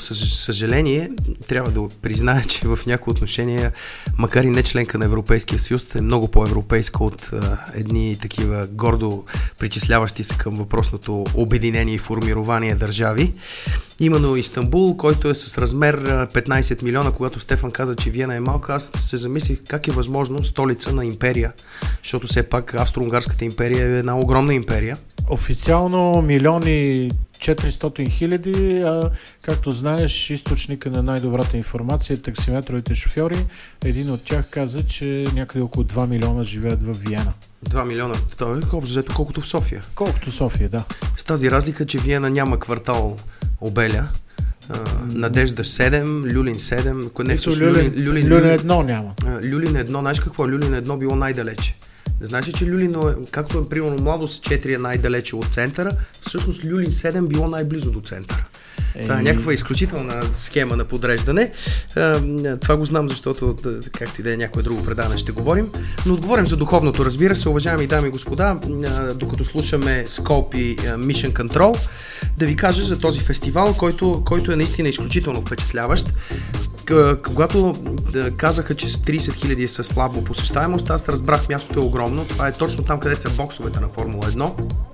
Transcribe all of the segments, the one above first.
съжаление трябва да призная, че в някои отношения, макар и не членка на Европейския съюз, е много по-европейска от едни такива гордо причисляващи се към въпросното обединение и формирование държави. Именно Истанбул, който е с размер 15 милиона, когато Стефан каза, че Виена е малка, аз се замислих как е възможно столица на империя, защото все пак Австро-Унгарската империя е една огромна империя. Официално 1,4 милиона, както знаеш, източника на най-добрата информация, таксиметровите шофьори, един от тях каза, че някъде около 2 милиона живеят в Виена. 2 милиона, това е общо колкото в София. Колкото София, да. С тази разлика, че Виена няма квартал Обеля, Надежда 7, Люлин 7, Люлин 1 няма. Люлин 1, знаеш какво? Люлин 1 било най-далече. Знаеш ли, че Люлин, както е примерно Младост 4 е най-далече от центъра, всъщност Люлин 7 било най-близо до центъра. Това е някаква изключителна схема на подреждане. Това го знам, защото, както и да е някое друго предаване, ще говорим. Но отговорим за духовното, разбира се, уважаеми дами и господа, докато слушаме Scope и Mission Control, да ви кажа за този фестивал, който е наистина изключително впечатляващ. Когато казаха, че 30 хиляди са слабо посещаемост, аз разбрах, мястото е огромно. Това е точно там, където са боксовете на Формула 1.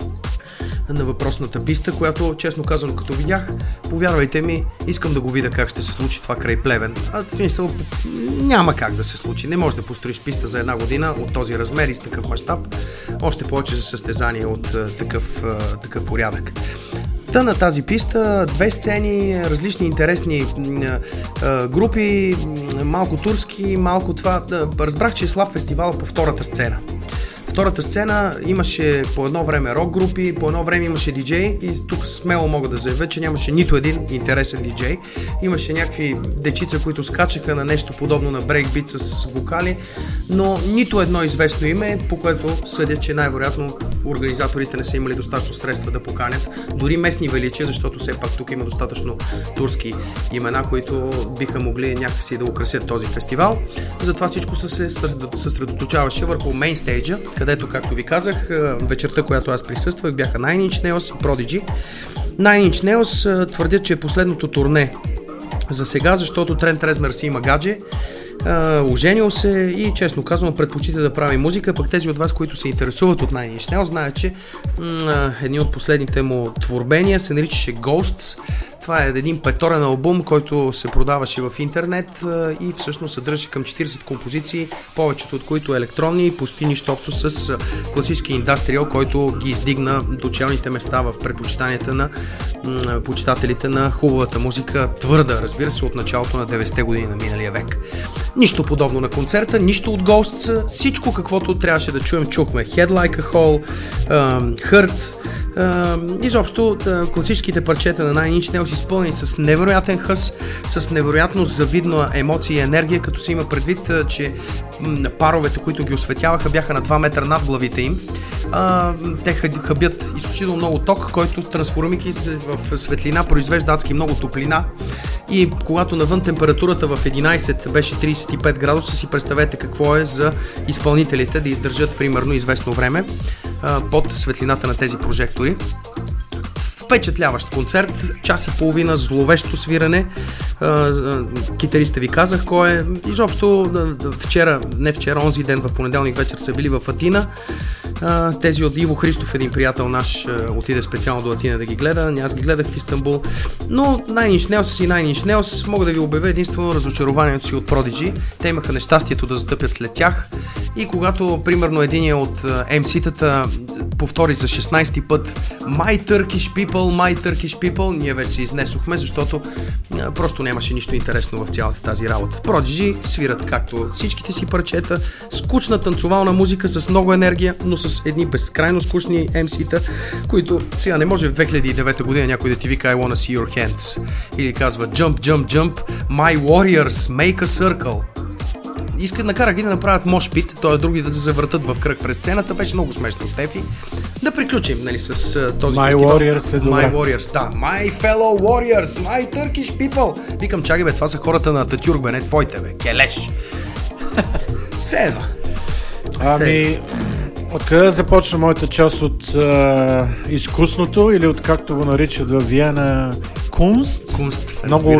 На въпросната писта, която, честно казано, като видях, повярвайте ми, искам да го видя как ще се случи това край Плевен. В смисъл, няма как да се случи. Не можеш да построиш писта за една година от този размер и с такъв мащаб, още повече за състезание от такъв порядък. На тази писта, 2 сцени, различни интересни групи, малко турски, малко това. Разбрах, че е слаб фестивал по втората сцена. Втората сцена имаше по едно време рок групи, по едно време имаше диджей и тук смело мога да заявя, че нямаше нито един интересен диджей. Имаше някакви дечица, които скачаха на нещо подобно на брейкбит с вокали, но нито едно известно име, по което съдя, че най-вероятно организаторите не са имали достатъчно средства да поканят дори местни величия, защото все пак тук има достатъчно турски имена, които биха могли някакси да украсят този фестивал. Затова всичко се съсредоточаваше върху мейнстейджа, където, както ви казах, вечерта, която аз присъствах, бяха Nine Inch Nails и Prodigy. Nine Inch Nails твърдят, че е последното турне за сега, защото Трент Резнър си има гадже, оженил се и, честно казвам, предпочита да прави музика, пък тези от вас, които се интересуват от Nine Inch Nails, знаят, че едни от последните му творбения се наричаше Ghosts. Това е един петорен албум, който се продаваше в интернет и всъщност съдържа към 40 композиции, повечето от които електронни и почти нищо общо с класически индастриал, който ги издигна до челните места в предпочитанията на почитателите на хубавата музика, твърда, разбира се, от началото на 90-те години на миналия век. Нищо подобно на концерта, нищо от Ghosts, всичко каквото трябваше да чуем, чухме. Head Like a Hole, Hurt, изобщо класическите парчета на Nine Inch Nails изпълнени с невероятен хъс, с невероятно завидна емоция и енергия, като се има предвид, че паровете, които ги осветяваха, бяха на 2 метра над главите им. Те хабят изключително много ток, който, трансформирайки се в светлина, произвежда адски много топлина. И когато навън температурата в 11 беше 35 градуса, си представете какво е за изпълнителите да издържат примерно известно време под светлината на тези прожектори. Впечатляващ концерт, час и половина, зловещо свирене. Китариста ви казах кой е. Изобщо онзи ден, в понеделник вечер са били в Атина. Тези от Иво Христов, един приятел наш, отиде специално до Атина да ги гледа. Аз ги гледах в Истанбул. Но Nine Inch Nails и Nine Inch Nails мога да ви обявя единствено разочарованието си от Prodigy. Те имаха нещастието да застъпят след тях. И когато, примерно, един от MC-тата повтори за 16-ти път My Turkish People, ние вече се изнесохме, защото просто нямаше нищо интересно в цялата тази работа. Prodigy свират както всичките си парчета, скучна танцовална музика с много енергия, но с едни безкрайно скучни MC-та, които сега не може в 2009 година някой да ти вика I wanna see your hands или казва jump, my warriors, make a circle. Искат накара ги да направят мошпит, т.е. други да се завъртат в кръг през сцената. Беше много смешно, Стефи. Да приключим, нали, с този My фестивал. Warriors е добре. My Warriors, да. My fellow warriors, my Turkish people. Викам, чакай бе, това са хората на Ататюрк, бе, не твоите, бе. Келеш. Седва. Откъде да започна моята част от изкусното или от както го наричат във Виена Kunst? Kunst. Много